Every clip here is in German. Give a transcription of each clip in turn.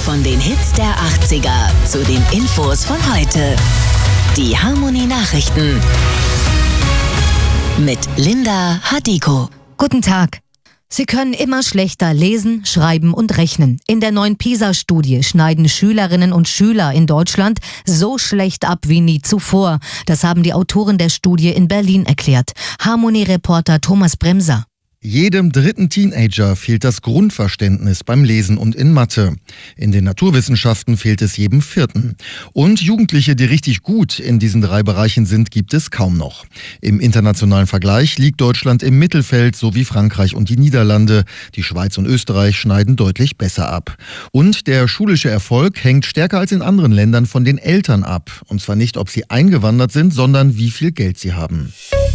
Von den Hits der 80er zu den Infos von heute. Die Harmony Nachrichten mit Linda Hadiko. Guten Tag. Sie können immer schlechter lesen, schreiben und rechnen. In der neuen PISA-Studie schneiden Schülerinnen und Schüler in Deutschland so schlecht ab wie nie zuvor. Das haben die Autoren der Studie in Berlin erklärt. Harmony-Reporter Thomas Bremser. Jedem dritten Teenager fehlt das Grundverständnis beim Lesen und in Mathe. In den Naturwissenschaften fehlt es jedem vierten. Und Jugendliche, die richtig gut in diesen 3 Bereichen sind, gibt es kaum noch. Im internationalen Vergleich liegt Deutschland im Mittelfeld, so wie Frankreich und die Niederlande. Die Schweiz und Österreich schneiden deutlich besser ab. Und der schulische Erfolg hängt stärker als in anderen Ländern von den Eltern ab. Und zwar nicht, ob sie eingewandert sind, sondern wie viel Geld sie haben.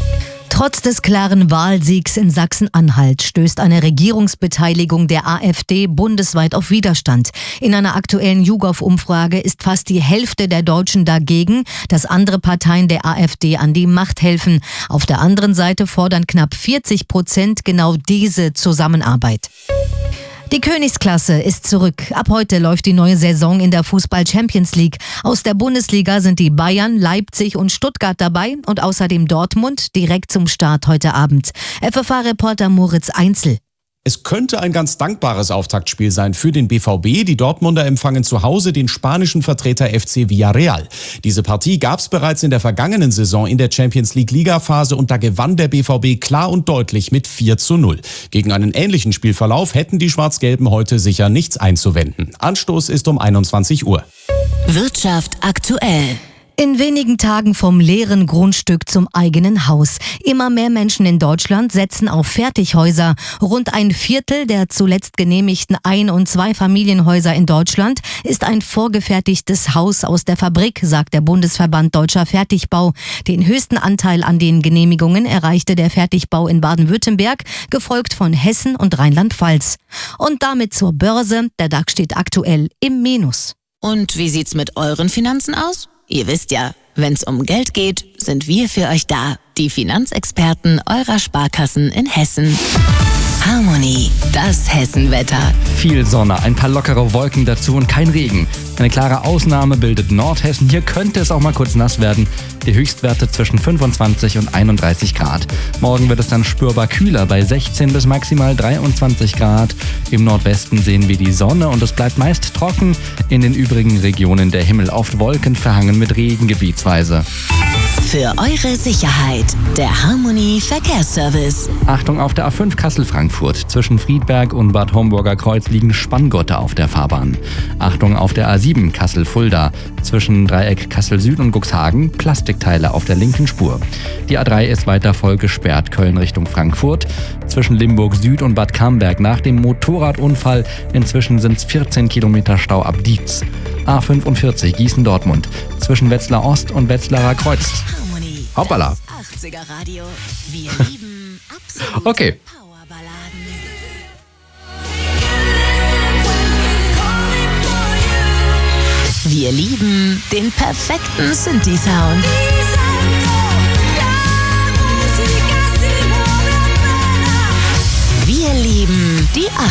Trotz des klaren Wahlsiegs in Sachsen-Anhalt stößt eine Regierungsbeteiligung der AfD bundesweit auf Widerstand. In einer aktuellen YouGov-Umfrage ist fast die Hälfte der Deutschen dagegen, dass andere Parteien der AfD an die Macht helfen. Auf der anderen Seite fordern knapp 40% genau diese Zusammenarbeit. Die Königsklasse ist zurück. Ab heute läuft die neue Saison in der Fußball-Champions League. Aus der Bundesliga sind die Bayern, Leipzig und Stuttgart dabei und außerdem Dortmund direkt zum Start heute Abend. FFH-Reporter Moritz Einzel. Es könnte ein ganz dankbares Auftaktspiel sein für den BVB. Die Dortmunder empfangen zu Hause den spanischen Vertreter FC Villarreal. Diese Partie gab es bereits in der vergangenen Saison in der Champions League Ligaphase und da gewann der BVB klar und deutlich mit 4:0. Gegen einen ähnlichen Spielverlauf hätten die Schwarz-Gelben heute sicher nichts einzuwenden. Anstoß ist um 21 Uhr. Wirtschaft aktuell. In wenigen Tagen vom leeren Grundstück zum eigenen Haus. Immer mehr Menschen in Deutschland setzen auf Fertighäuser. Rund ein Viertel der zuletzt genehmigten Ein- und Zweifamilienhäuser in Deutschland ist ein vorgefertigtes Haus aus der Fabrik, sagt der Bundesverband Deutscher Fertigbau. Den höchsten Anteil an den Genehmigungen erreichte der Fertigbau in Baden-Württemberg, gefolgt von Hessen und Rheinland-Pfalz. Und damit zur Börse. Der DAX steht aktuell im Minus. Und wie sieht's mit euren Finanzen aus? Ihr wisst ja, wenn's um Geld geht, sind wir für euch da. Die Finanzexperten eurer Sparkassen in Hessen. Harmony, das Hessenwetter. Viel Sonne, ein paar lockere Wolken dazu und kein Regen. Eine klare Ausnahme bildet Nordhessen. Hier könnte es auch mal kurz nass werden. Die Höchstwerte zwischen 25 und 31 Grad. Morgen wird es dann spürbar kühler bei 16 bis maximal 23 Grad. Im Nordwesten sehen wir die Sonne und es bleibt meist trocken. In den übrigen Regionen der Himmel oft wolkenverhangen mit Regen gebietsweise. Für eure Sicherheit, der Harmony Verkehrsservice. Achtung auf der A5 Kassel-Frankfurt. Zwischen Friedberg und Bad Homburger Kreuz liegen Spanngurte auf der Fahrbahn. Achtung auf der A7 Kassel-Fulda. Zwischen Dreieck Kassel-Süd und Cuxhagen Plastikteile auf der linken Spur. Die A3 ist weiter voll gesperrt. Köln Richtung Frankfurt. Zwischen Limburg Süd und Bad Camberg nach dem Motorradunfall. Inzwischen sind es 14 Kilometer Stau ab Dietz. A45 Gießen-Dortmund. Zwischen Wetzlar Ost und Wetzlarer Kreuz. Harmony. Hoppala. 80er Radio. Wir lieben absolut Okay. Powerballaden. Wir lieben den perfekten Synthi-Sound. Wir lieben die